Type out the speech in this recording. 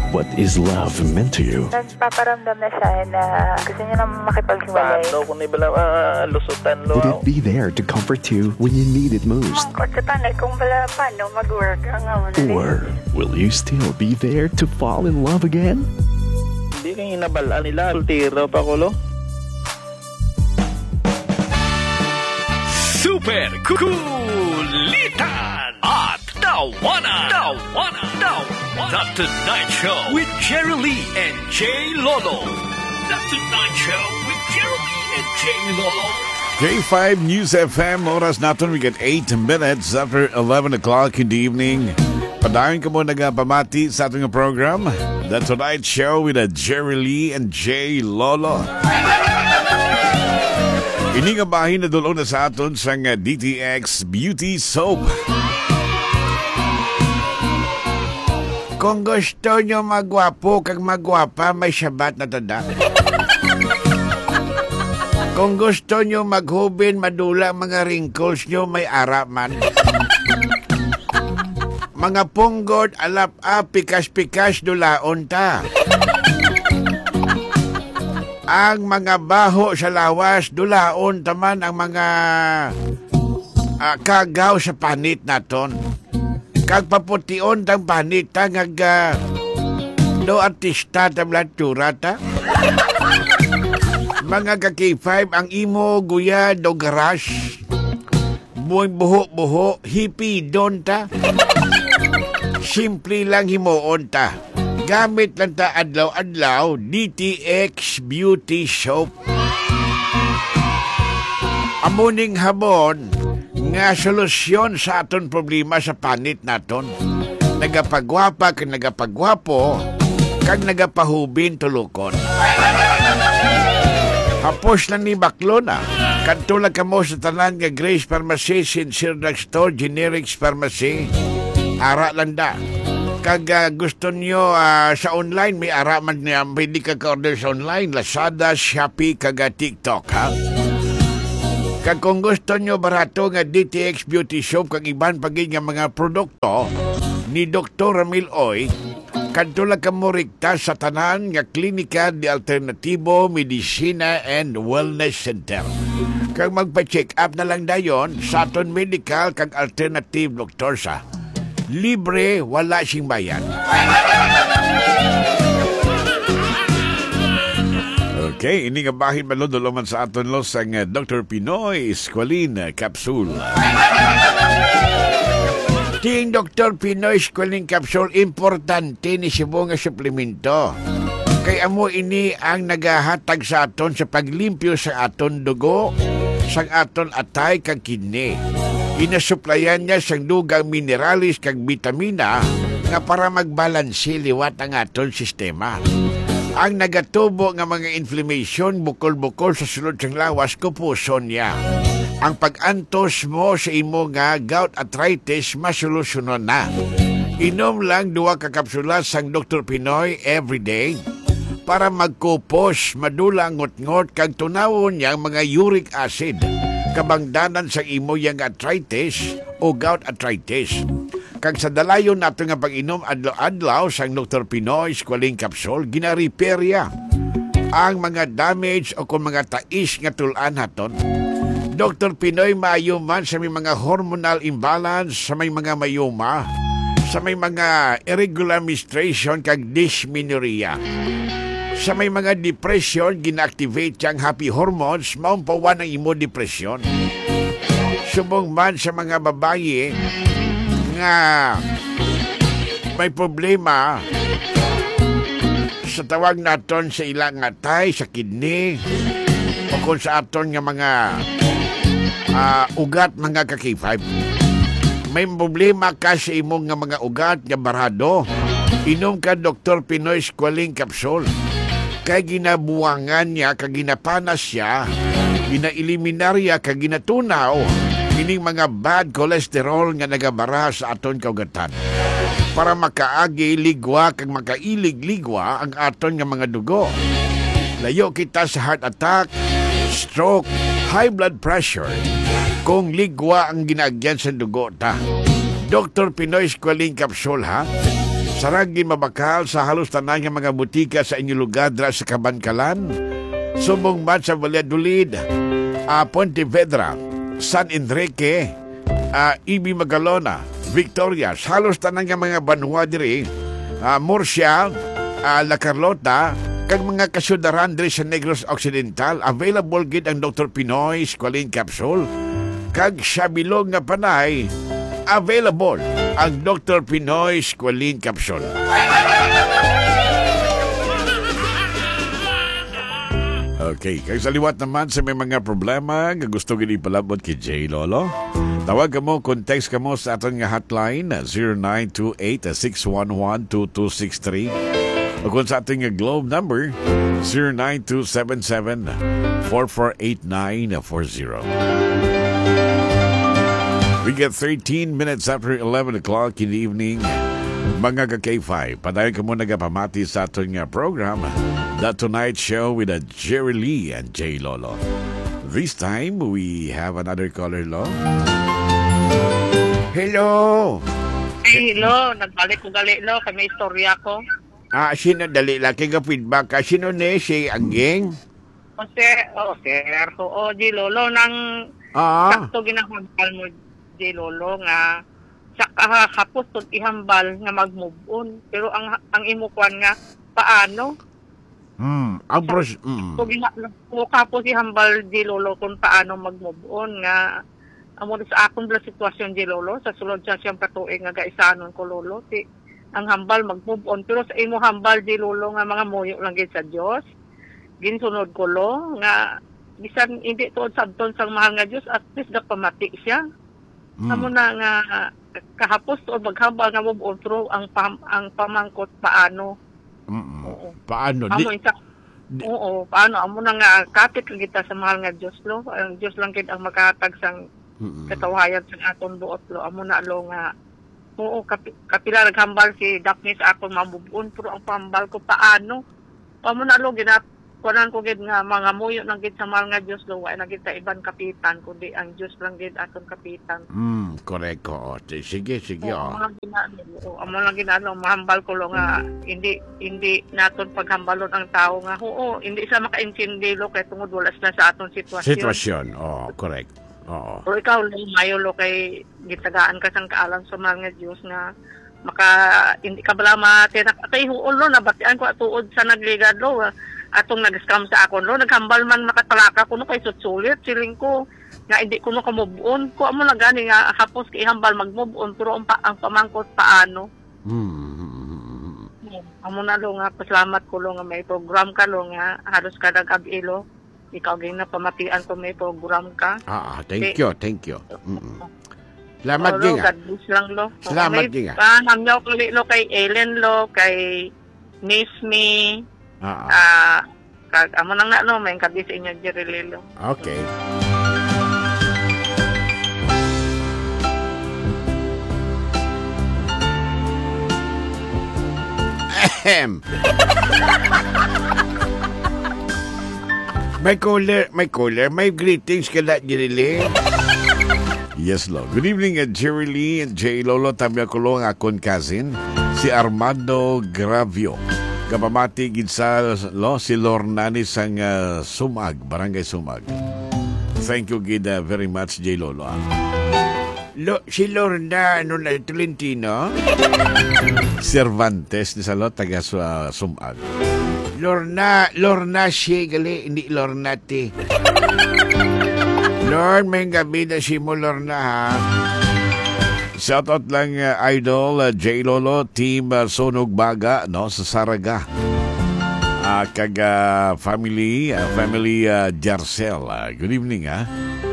What is love meant to you? Nagpaparamdam na siya na gusto niya na makipaghiwalay. Paano kung ibala lusutan lo? Would it be there to comfort you when you need it most? Kung sa tanay, kung bala paano mag-work ang Or will you still be there to fall in love again? Hindi kayo inabalaan nila. Ultiro pa ko lo. Super Kulitan at Tawanan. The Tonight Show with Jerry Lee and Jay Lolo. The Tonight Show with Jerry Lee and Jay Lolo. J5 News FM, oras natin, we get 8 minutes after 11 o'clock in the evening. Padayon ka mo nagpamati sa ating program, The Tonight Show with Jerry Lee and Jay Lolo. Iningabahin na dulo na sa aton sa DTX Beauty Soap. Kung gusto nyo magwapo kag magwapa, may sabat na tada. Kung gusto nyo maghubin, madula mga wrinkles nyo, may araman. Mga punggod, alap-ap, pikas-pikas, dulaon ta. Ang mga baho sa lawas, dulaon taman ang mga kagaw sa panit naton. Kag papution tang panit ta do artista tablat turata. Mga kaki-5 ang imo guya do garage. Buhay buho-buho, hippie don ta. Simple lang himuon ta. Gamit lang ta adlaw-adlaw, DTX Beauty Soap. Amuning habon nga solusyon sa aton problema sa panit naton. Nagapagwapa kag nagapagwapo kag nagapahubin tulukon. Hapos na ni baklo na. Kadto ka mo sa tanan nga Grace Pharmacy, Sincere Drugstore, Generics Pharmacy. Ara lang da. Kag gusto nyo sa online, may ara man niya. Pwede ka ka-order sa online. Lazada, Shopee, kag TikTok, ha? Kag kung gusto nyo barato nga DTX Beauty Soap kag iban pagin nga mga produkto ni Dr. Ramil Oy, kadto lang ka mo rikta sa tanan nga klinika di Alternatibo Medicina and Wellness Center. Kag magpa-check up na lang dayon sa aton medical kag alternative doktor sa. Libre, wala sing bayan. Okay, ini nga bahin malodoloman sa aton los ang Dr. Pinoy Squalene Capsule. Ting Dr. Pinoy Squalene Capsule, importante ni sibo nga suplemento. Kay amo ini ang nagahatag sa aton sa paglimpyo sa aton dugo, sa aton atay kag kidney. Inasuplayan niya sang dugang mineralis kag vitamina nga para magbalanse liwat ang aton sistema. Ang nagatubo nga mga inflammation bukol-bukol sa sulod sang lawas kupuson niya. Ang pag-antos mo sa imo nga gout arthritis masolusyonon na. Inom lang 2 ka kapsula sang Dr. Pinoy everyday para magkupos, madula ngot-ngot kag tunawon niya mga uric acid. Kabangdanan sa imo yang arthritis o gout arthritis. Kag sa dalayon nato nga pag-inom adlaw-adlaw sang Dr. Pinoy Squalene Capsule, gina-repairya ang mga damage o kung mga tais nga tulan haton. Dr. Pinoy maayo man sa may mga hormonal imbalance, sa may mga mayoma, sa may mga irregular menstruation kag dysmenorrhea. Sa may mga depression, gina-activate ang happy hormones, maumpawan ang imo depression. Subong man sa mga babae nga may problema sa tawag naton sa ilang atay, sa kidney, o kung sa aton nga mga ugat, mga kaki-5. May problema ka sa imong nga mga ugat nga barado, inom ka Dr. Pinoy Squalene Capsule. Kay ginabuwangan niya, kag ginapanas siya, ginaeliminarya, kag ginatunaw ining mga bad cholesterol nga nagabara sa aton kaugatan. Para makaagi ligwa kag makailig-ligwa ang aton nga mga dugo. Layo kita sa heart attack, stroke, high blood pressure kung ligwa ang ginagyan sa dugo ta. Dr. Pinoy Squalene Capsule, ha? Saragin mabakal sa halos tanan nga mga butika sa inyong lugar dra sa Kabankalan, subong man sa Valladolid, Pontevedra, San Enrique, Ibi Magalona, Victoria, halos tanan nga mga banwa diri, Murcia, La Carlota, kag mga kasyudaran diri sa Negros Occidental. Available gid ang Dr. Pinoy Squalene Capsule. Kag sa bilog nga panay, available ang Dr. Pinoy Squalene Capsule. Okay, kag sa liwat naman sa may mga problema nga gusto gid ipalabot kay J. Lolo, tawag ka mo, text ka mo sa aton nga hotline 0928-611-2263 o kung sa ating Globe number 09277-448940. We get 13 minutes after 11 o'clock in the evening. Mga ka-K5, padayon ka mo nagapamati sa ating program, The Tonight Show with Jerry Lee and J. Lolo. This time, we have another caller, Lo. Hello! Hey, Lo, nagbalik ko gali, Lo, kay may istorya ko. Sino dali laki ka feedback ka? Sino ne si Aging? Sir, J. Lolo, nang sakto ginahambal mo, J. Lolo, nga sa kahapos tod ihambal nga mag-move on. Pero ang imukwan nga, paano? Ang pros... So, kapos ihambal, J. Lolo, kung paano mag-move on nga, amo sa akong bla sitwasyon, J. Lolo, sa sulod siya siyang patuig nga gaisanon ko, Lolo, ang hambal mag-move on. Pero sa imo hambal, J. Lolo, nga mga muyo lang gid sa Dios. Ginsunod ko, Lo, nga bisan hindi tuod sabton sang mahal nga Dios, at least pamati siya. Amo na nga kahapos tuod maghambal nga move on, pero ang pamangkot paano? Paano? Oo, paano? Amo na nga kapit lang kita sa mahal nga Dios, Lo. Ang Dios lang gid ang makahatag sang katawayan sa aton buot, Lo. Amo na, Lo, nga oo, kapila naghambal si Daphne sa akong mamubun, pero ang pambal ko paano? Amo na, Lo, kunan ko gid nga mga muyo nang gid sa mahal nga Dios, Lo, ay nagid sa ibang kapitan kundi ang Dios lang gid aton kapitan. Correct ko. Sige. Amo lang ginano, mahambal ko, Lo, nga hindi naton paghambalon ang tao nga oo, hindi sa makaintindi, Lo, kay tungod wala na sa aton sitwasyon. Correct. Oo. Pero ikaw, Lo, mayo, Lo, kay gitagaan ka sang kaalam sa mahal nga Dios nga hindi ka bala matinak kay huol, Lo, nabatian ko atuod sa nagligad, Lo, atong nag-scam sa akon, Lo, naghambal man makatalaka ko, no, kay sutsulit siling ko nga hindi ko no ka-move on ko, amo na gani nga hapos kay hambal mag-move on, pero ang pamangkot paano. Amo na, Lo, nga pasalamat ko, Lo, nga may program ka, Lo, nga halos ka nag-abi, Lo, ikaw gay na pamatian ko may program ka. Thank you. Salamat din nga. God bless lang, Lo. Salamat din nga. Hamyaw ko, Lo, kay Ellen, Lo, kay Nismi, amo nang na, Lo, may kabi sa inyo, Jerry Lee, Lo. Okay. May caller, may greetings kala, Jerry Lee. Yes, Lo. Good evening, Jerry Lee and J. Lolo. Tamya ko, Lo, ang akong cousin, si Armando Gravio. Kapamati gid sa, Lo, si Lornani sang Sumag, Barangay Sumag. Thank you gid very much, J. Lolo. Si Lorna, na Tolentino? Cervantes, ni sa, Lo, taga Sumag. Lorna siya, gali, hindi Lorna ti. Lord, may gabi na si mo, Lorna, ha? Shoutout lang, Idol, J. Lolo, Team Sonog Baga, no, sa Saraga. Family Jarcel. Good evening, ha?